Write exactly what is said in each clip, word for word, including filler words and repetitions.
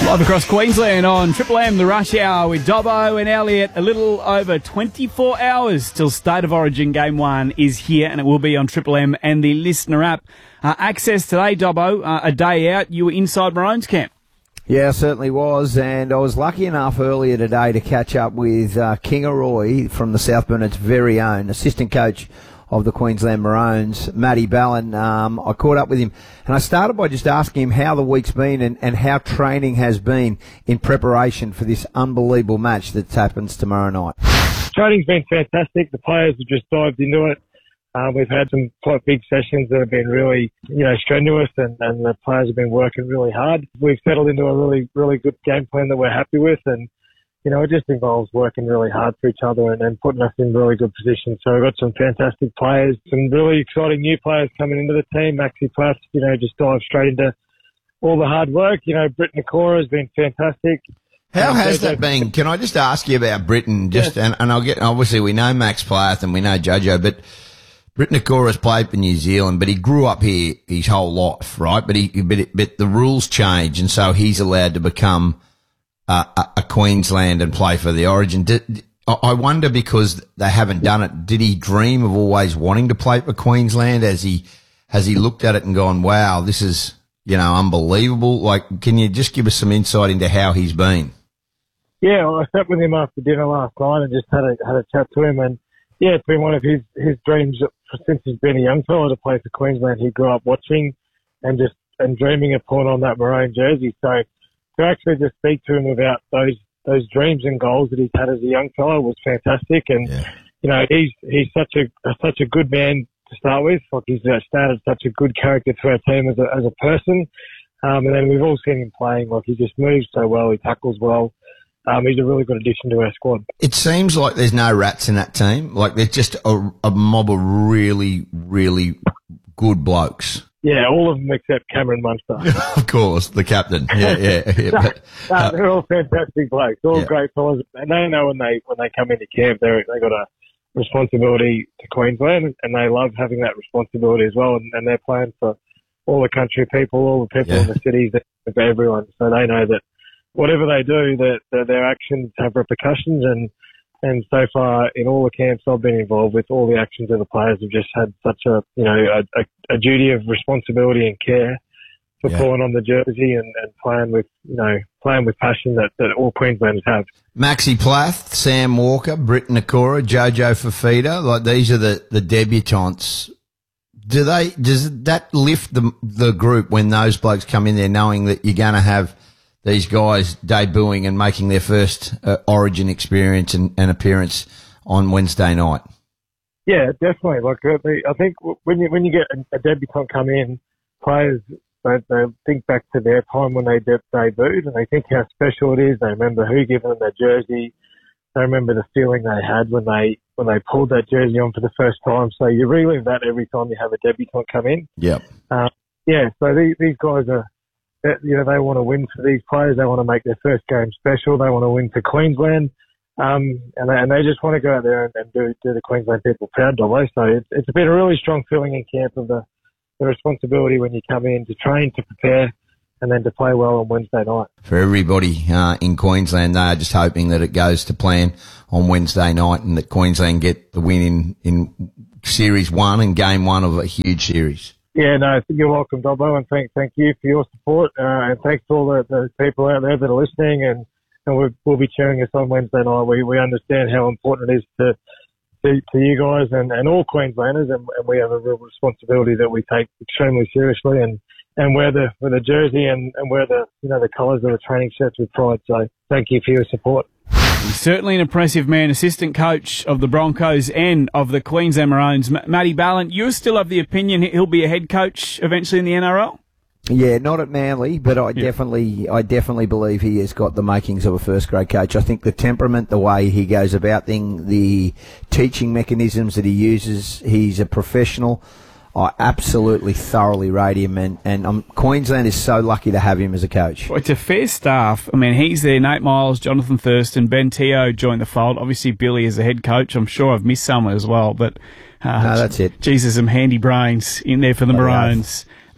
Live across Queensland on Triple M, the Rush Hour with Dobbo and Elliot. A little over twenty-four hours till State of Origin Game one is here, and it will be on Triple M and the Listener app. Uh, access today, Dobbo, uh, a day out. You were inside Maroons camp. Yeah, I certainly was, and I was lucky enough earlier today to catch up with uh, Kingaroy from the South Burnet's very own assistant coach of the Queensland Maroons, Matty Ballin. Um, I caught up with him, and I started by just asking him how the week's been and, and how training has been in preparation for this unbelievable match that happens tomorrow night. Training's been fantastic. The players have just dived into it. Uh, we've had some quite big sessions that have been really, you know, strenuous, and, and the players have been working really hard. We've settled into a really, really good game plan that we're happy with, and you know, it just involves working really hard for each other and, and putting us in really good positions. So we've got some fantastic players, some really exciting new players coming into the team. Maxi Plath, you know, just dived straight into all the hard work. You know, Britt Nakora has been fantastic. How um, has that been? Can I just ask you about Britain? Just yes. and, and I'll get obviously we know Max Plath and we know Jojo, but Britt Nakora's played for New Zealand, but he grew up here his whole life, right? But he but, it, but the rules change, and so he's allowed to become Uh, a, a Queensland and play for the Origin. Did, I wonder, because they haven't done it, did he dream of always wanting to play for Queensland? Has he, has he looked at it and gone, wow, this is, you know, unbelievable? Like, can you just give us some insight into how he's been? Yeah, well, I sat with him after dinner last night and just had a, had a chat to him, and yeah, it's been one of his, his dreams since he's been a young fella to play for Queensland. He grew up watching and just, and dreaming of putting on that maroon jersey. So, to actually just speak to him about those those dreams and goals that he's had as a young fellow was fantastic. And yeah. you know, he's he's such a such a good man to start with. Like, he's started such a good character to our team as a as a person. Um, and then we've all seen him playing. Like, he just moves so well. He tackles well. Um, he's a really good addition to our squad. It seems like there's no rats in that team. Like, there's just a, a mob of really, really good blokes. Yeah, all of them except Cameron Munster. Of course, the captain. Yeah, yeah. yeah. no, but, no, uh, they're all fantastic blokes, all yeah. great fellas. And they know when they when they come into camp, they they got a responsibility to Queensland, and they love having that responsibility as well. And, and they're playing for all the country people, all the people yeah. in the cities, for everyone. So they know that whatever they do, that, that their actions have repercussions. And And so far, in all the camps I've been involved with, all the actions of the players have just had such a, you know, a, a, a duty of responsibility and care for yeah. pulling on the jersey and, and playing with, you know, playing with passion that, that all Queenslanders have. Maxi Plath, Sam Walker, Britt Nakora, Jojo Fafita, like, these are the, the debutantes. Do they, does that lift the, the group when those blokes come in there knowing that you're going to have these guys debuting and making their first uh, Origin experience and, and appearance on Wednesday night? Yeah, definitely. Like, I think when you when you get a, a debutant come in, players they, they think back to their time when they de- debuted, and they think how special it is. They remember who gave them their jersey. They remember the feeling they had when they when they pulled that jersey on for the first time. So you relive that every time you have a debutant come in. Yep. Uh, yeah. So these, these guys are. You know, they want to win for these players. They want to make their first game special. They want to win for Queensland. Um, and, they, and they just want to go out there and, and do, do the Queensland people proud, Dobbo. So it's, it's been a really strong feeling in camp of the, the responsibility when you come in to train, to prepare, and then to play well on Wednesday night. For everybody uh, in Queensland, they are just hoping that it goes to plan on Wednesday night and that Queensland get the win in, in Series one and Game one of a huge series. Yeah, no, you're welcome, Dobbo, and thank thank you for your support, uh, and thanks to all the, the people out there that are listening, and, and we'll, we'll be cheering us on Wednesday night. We we understand how important it is to to, to you guys and, and all Queenslanders, and, and we have a real responsibility that we take extremely seriously, and, and wear the wear the jersey and, and wear the you know the colours of the training shirts with pride. So thank you for your support. He's certainly an impressive man, assistant coach of the Broncos and of the Queensland Maroons. M- Matty Ballin, you're still of the opinion he'll be a head coach eventually in the N R L? Yeah, not at Manly, but I yeah. definitely, I definitely believe he has got the makings of a first-grade coach. I think the temperament, the way he goes about things, the teaching mechanisms that he uses, he's a professional. I absolutely thoroughly rate him, and, and um, Queensland is so lucky to have him as a coach. Well, it's a fair staff. I mean, he's there. Nate Miles, Jonathan Thurston, Ben Teo joined the fold. Obviously, Billy is the head coach. I'm sure I've missed someone as well, but uh, no, that's it. Jesus, some handy brains in there for the Bloody Maroons. oath.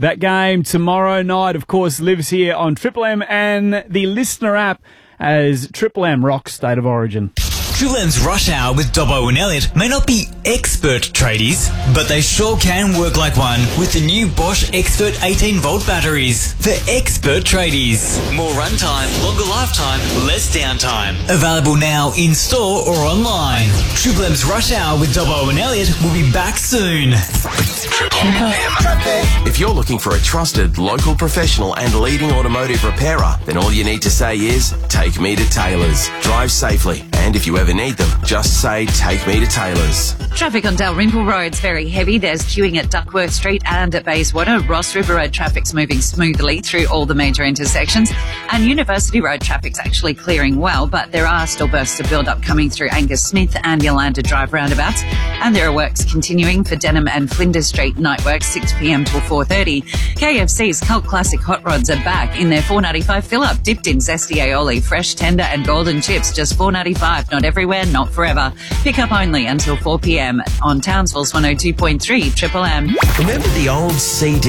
That game tomorrow night, of course, lives here on Triple M and the listener app as Triple M rocks State of Origin. Triple M's Rush Hour with Dobbo and Elliot may not be expert tradies, but they sure can work like one with the new Bosch Expert eighteen volt batteries. For expert tradies. More runtime, longer lifetime, less downtime. Available now in store or online. Triple M's Rush Hour with Dobbo and Elliot will be back soon. If you're looking for a trusted, local professional and leading automotive repairer, then all you need to say is, take me to Taylor's. Drive safely, and if you ever need them, just say, take me to Taylor's. Traffic on Dalrymple Road's very heavy. There's queuing at Duckworth Street and at Bayswater. Ross River Road traffic's moving smoothly through all the major intersections. And University Road traffic's actually clearing well, but there are still bursts of build-up coming through Angus Smith and Yolanda Drive roundabouts. And there are works continuing for Denham and Flinders Street night work, six p.m. till four thirty. K F C's Cult Classic Hot Rods are back in their four ninety-five fill-up, dipped in zesty aioli, fresh, tender and golden chips, just four ninety-five. Not everywhere, not forever. Pick up only until four p.m. on Townsville's one oh two point three Triple M. Remember the old C D